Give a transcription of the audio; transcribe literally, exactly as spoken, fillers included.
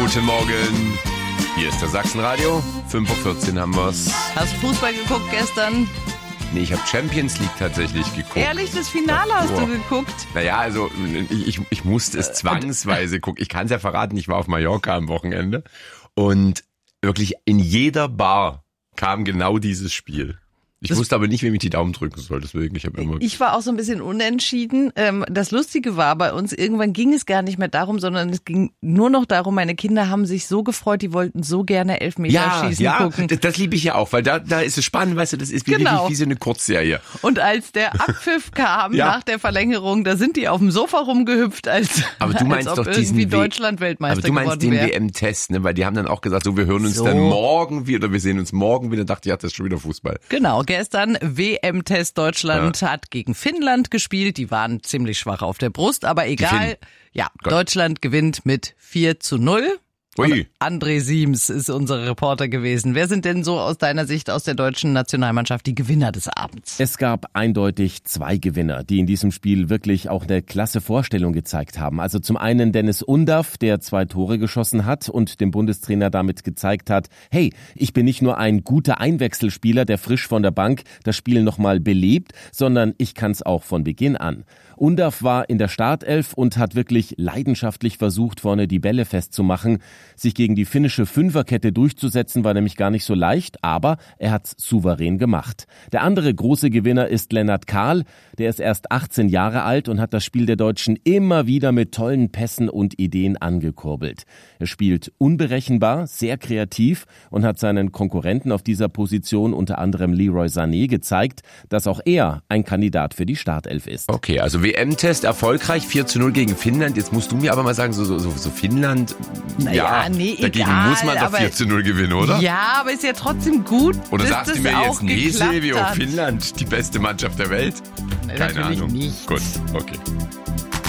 Guten Morgen. Hier ist der Sachsenradio. fünf Uhr vierzehn haben wir's. Hast du Fußball geguckt gestern? Nee, ich habe Champions League tatsächlich geguckt. Ehrlich, das Finale hast Boah. du geguckt? Naja, also ich, ich, ich musste es zwangsweise gucken. Ich kann es ja verraten, ich war auf Mallorca am Wochenende. Und wirklich in jeder Bar kam genau dieses Spiel. Ich Das wusste aber nicht, wem ich die Daumen drücken soll, deswegen, ich habe immer... Ich war auch so ein bisschen unentschieden. Ähm, Das Lustige war bei uns, irgendwann ging es gar nicht mehr darum, sondern es ging nur noch darum, meine Kinder haben sich so gefreut, die wollten so gerne Elfmeterschießen ja, ja, gucken. das, das liebe ich ja auch, weil da, da ist es spannend, weißt du, das ist wie, Genau. wie, wie so eine Kurzserie. Und als der Abpfiff kam Ja. nach der Verlängerung, da sind die auf dem Sofa rumgehüpft, als, Aber du meinst als ob doch diesen irgendwie W- Deutschland Weltmeister Aber du meinst geworden den wäre. W M-Test, ne? Weil die haben dann auch gesagt, so, wir hören uns So. dann morgen wieder, wir sehen uns morgen wieder. Dachte ich, ja, das ist schon wieder Fußball. Genau, gestern W M-Test Deutschland hat gegen Finnland gespielt. Die waren ziemlich schwach auf der Brust, aber egal. Finnen. Ja, Gott. Deutschland gewinnt mit vier zu null. Ui. Und André Siems ist unser Reporter gewesen. Wer sind denn so aus deiner Sicht aus der deutschen Nationalmannschaft die Gewinner des Abends? Es gab eindeutig zwei Gewinner, die in diesem Spiel wirklich auch eine klasse Vorstellung gezeigt haben. Also zum einen Dennis Undaff, der zwei Tore geschossen hat und dem Bundestrainer damit gezeigt hat, hey, ich bin nicht nur ein guter Einwechselspieler, der frisch von der Bank das Spiel nochmal belebt, sondern ich kann es auch von Beginn an. Undaff war in der Startelf und hat wirklich leidenschaftlich versucht, vorne die Bälle festzumachen. Sich gegen die finnische Fünferkette durchzusetzen, war nämlich gar nicht so leicht, aber er hat's souverän gemacht. Der andere große Gewinner ist Lennart Kahl. Der ist erst achtzehn Jahre alt und hat das Spiel der Deutschen immer wieder mit tollen Pässen und Ideen angekurbelt. Er spielt unberechenbar, sehr kreativ und hat seinen Konkurrenten auf dieser Position, unter anderem Leroy Sané, gezeigt, dass auch er ein Kandidat für die Startelf ist. Okay, also W M-Test erfolgreich, vier zu null gegen Finnland. Jetzt musst du mir aber mal sagen, so, so, so, so Finnland, Naja, nee, dagegen egal, muss man doch aber- vier zu null gewinnen, oder? Ja, aber ist ja trotzdem gut, Oder dass sagst das du mir auch jetzt, nee, geklappt Silvio, hat. Finnland, die beste Mannschaft der Welt? Nee, Keine natürlich Ahnung. nicht. Gut, okay.